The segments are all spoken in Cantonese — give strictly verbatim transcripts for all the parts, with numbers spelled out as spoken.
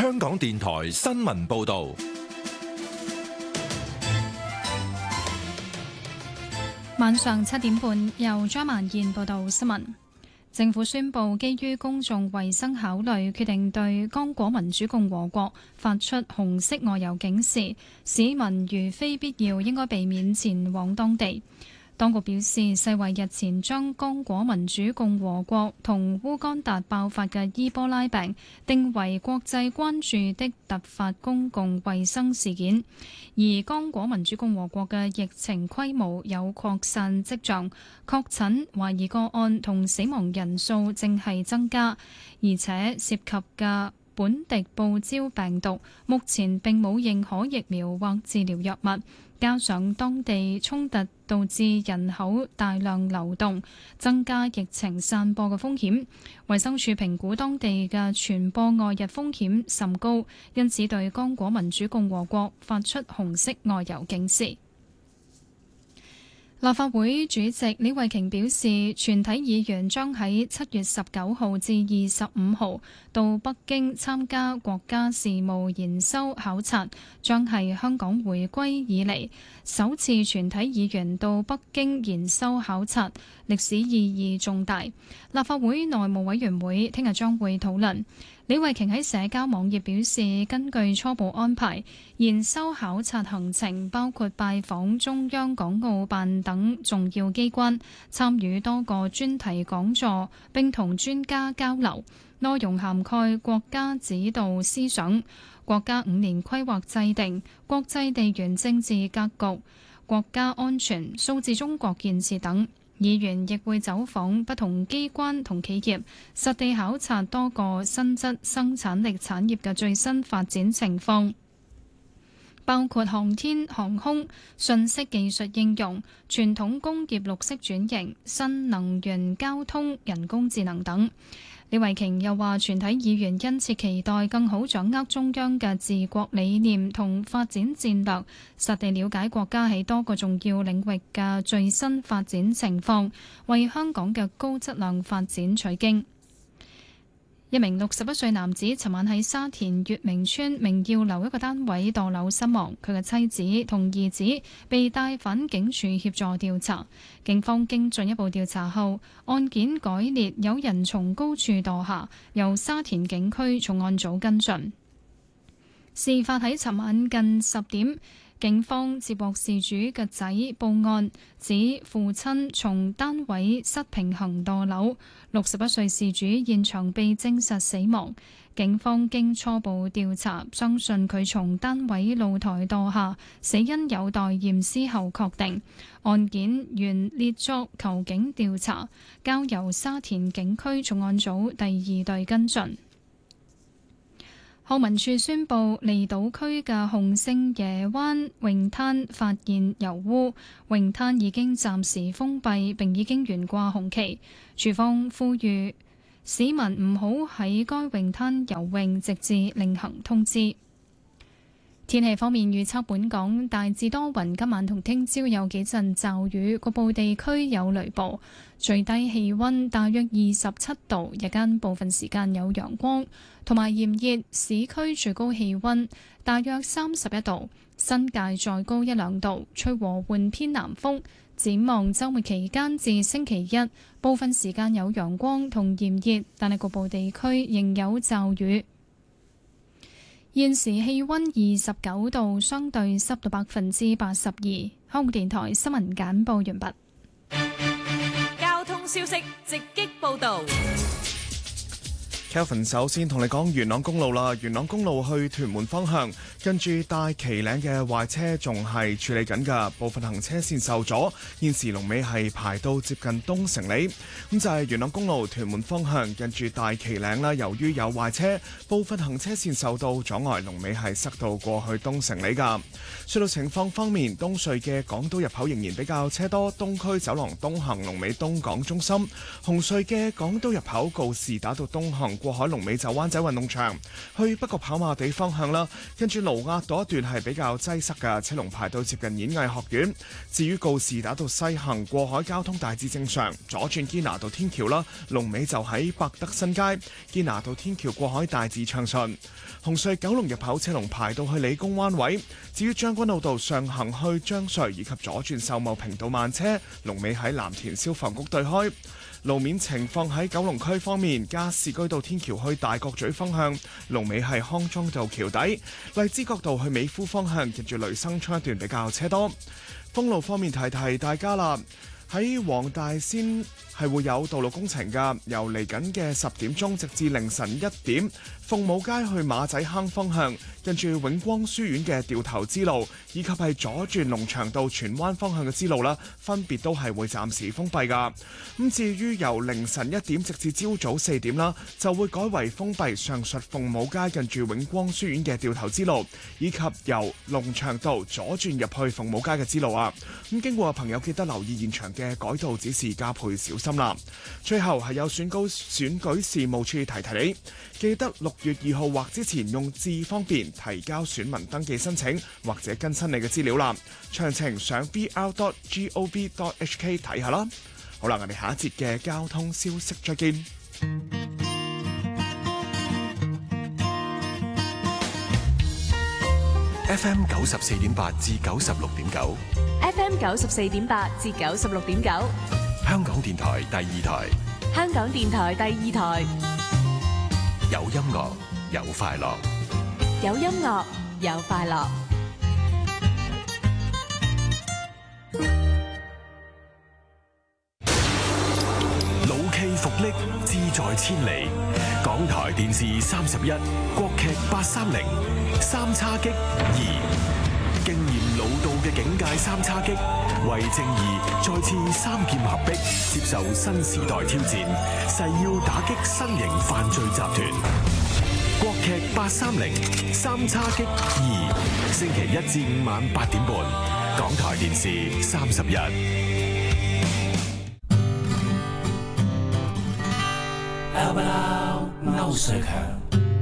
香港電台新聞報道。 晚上七點半，由張曼燕報道新聞。政府宣布，基於公眾衛生考慮，決定對剛果民主共和國發出紅色外遊警示，市民如非必要，應該避免前往當地。當局表示，世衛日前將剛果民主共和國同烏干達爆發嘅伊波拉病定為國際關注的突發公共衛生事件，而剛果民主共和國嘅疫情規模有擴散跡象，確診、懷疑個案同死亡人數正係增加，而且涉及嘅本地報招病毒目前並冇認可疫苗或治療藥物。加上當地衝突導致人口大量流動，增加疫情散播嘅風險。衛生署評估當地嘅傳播外溢風險甚高，因此對剛果民主共和國發出紅色外遊警示。立法會主席李慧瓊表示，全體議員將喺七月十九號至二十五號到北京參加國家事務研修考察，將係香港回歸以嚟首次全體議員到北京研修考察，歷史意義重大。立法會內務委員會聽日將會討論。李慧瓊喺社交網頁表示，根據初步安排，研修考察行程包括拜訪中央港澳辦等重要機關，參與多個專題講座，並同專家交流，內容涵蓋國家指導思想、國家五年規劃制定、國際地緣政治格局、國家安全、數字中國建設等。議員亦會走訪不同機關同企業，實地考察多個新質生產力產業嘅最新發展情況，包括航天航空、信息技術應用、傳統工業綠色轉型、新能源交通、人工智能等。李慧瓊又話，全體議員殷切期待更好掌握中央嘅治國理念同發展戰略，實地了解國家喺多個重要領域嘅最新發展情況，為香港嘅高質量發展取經。一名六十一歲男子尋晚喺沙田月明村明耀樓一個單位墮樓身亡，佢嘅妻子同兒子被帶返警署協助調查。警方經進一步調查後，案件改列有人從高處墮下，由沙田警區重案組跟進。事發喺尋晚近十點。警方接獲事主嘅仔報案，指父親從單位失平衡墮樓，六十一歲事主現場被證實死亡。警方經初步調查，相信佢從單位露台墮下，死因有待驗屍後確定。案件原列作求警調查，交由沙田警區重案組第二隊跟進。康文署宣布，離島區嘅洪聖爺灣泳灘發現油污，泳灘已經暫時封閉並已經懸掛紅旗。署方呼籲市民唔好喺該泳灘游泳，直至另行通知。天氣方面預測，本港大致多雲，今晚同聽朝有幾陣驟雨，局部地區有雷暴，最低氣溫大約二十七度，日間部分時間有陽光同埋炎熱，市區最高氣溫大約三十一度，新界再高一兩度，吹和緩偏南風。展望週末期間至星期一，部分時間有陽光同炎熱，但係局部地區仍有驟雨。現時氣溫二十九度，相對濕度百分之八十二。香港電台新聞簡報完畢。 交通消息直擊報道。 Kelvin 首先同你講元朗公路啦，元朗公路去屯門方向，跟住大旗嶺嘅壞車仲係處理緊㗎，部分行車線受阻，現時龍尾係排到接近東城里。咁就係元朗公路屯門方向，跟住大旗嶺啦，由於有壞車，部分行車線受到阻礙，龍尾係塞到過去東城里㗎。隧道情況方面，東隧嘅港島入口仍然比較車多，東區走廊東行龍尾東港中心，紅隧嘅港島入口告士打道東行過海龍尾就灣仔運動場，去北角跑馬地方向啦，跟住盧押道一段係比較擠塞嘅，車龍排到接近演藝學院。至於告士打道西行過海交通大致正常，左轉堅拿道天橋啦，龍尾就喺百德新街，堅拿道天橋過海大致暢順。紅隧九龍入口車龍排到去理工灣位，至於將軍澳道上行去將隧以及左轉秀茂坪道慢車，龍尾喺藍田消防局對開。路面情況喺九龍區方面，加士居道天橋去大角咀方向，龍尾係康莊道橋底；荔枝角道去美孚方向，近住雷生昌一段比較車多。封路方面提提大家啦，喺黃大仙係會有道路工程㗎，由嚟緊嘅十點鐘直至凌晨一點，鳳舞街去馬仔坑方向，跟住永光書院嘅掉頭支路，以及係左轉龍翔道荃灣方向嘅支路啦，分別都係會暫時封閉㗎。咁至於由凌晨一點直至朝早四點啦，就會改為封閉上述鳳舞街近住永光書院嘅掉頭支路，以及由龍翔道左轉入去鳳舞街嘅支路啊。咁經過嘅朋友記得留意現場嘅改道指示，加倍小心啦。最後係有選舉選舉事務處提提你，記得六月二號或之前用智方便提交選民登記申請或者更新你嘅資料啦。詳情上 v r dot gov dot h k 睇下啦。好啦，我哋下一節嘅交通消息再見。 F M 九十四點八至九十六點九 F M 九十四點八至九十六點九， 香港電台第二台， 香港電台第二台， 有音樂有快樂， 有音樂有快樂。 老 K 復力，志在千里。港台電視三十一，國劇八三零，三叉戟二，經驗老道嘅警界三叉戟，為正義再次三劍合璧，接受新時代挑戰，誓要打擊新型犯罪集團。國劇八三零，三叉戟二，星期一至五晚八點半，港台電視三十一。歐瑞強，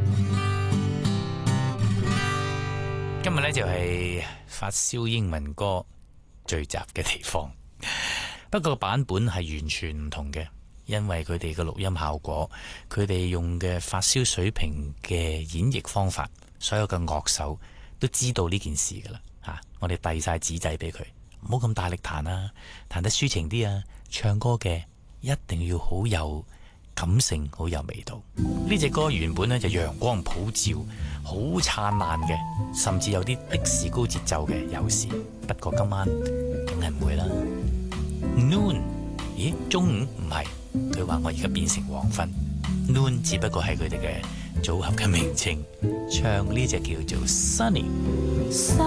今日咧就係發燒英文歌聚集嘅地方，不過版本係完全唔同嘅，因為佢哋嘅錄音效果，佢哋用嘅發燒水平嘅演繹方法，所有嘅樂手都知道呢件事噶啦吓，我哋遞晒紙仔俾佢，唔好咁大力彈啊，彈得抒情啲啊，唱歌嘅一定要好有感性，好有味道。呢隻歌原本咧就陽光普照，好燦爛嘅，甚至有啲的士高節奏嘅，有時。不過今晚梗係唔會啦。Noon， 咦？中午唔係，佢話我而家變成黃昏。Noon 只不過係佢哋嘅組合嘅名稱，唱呢隻叫做 Sunny。